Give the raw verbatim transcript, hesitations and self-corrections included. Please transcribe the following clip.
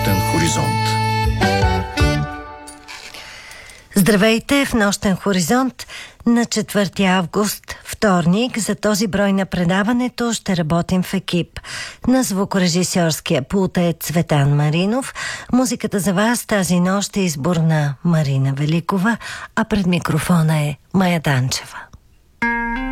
Нощен хоризонт. Здравейте в Нощен хоризонт на четвърти август, вторник. За този брой на предаването ще работим в екип. На звукорежисьорския пулт е Цветан Маринов. Музиката за вас тази нощ е избор на Марина Великова, а пред микрофона е Мая Данчева.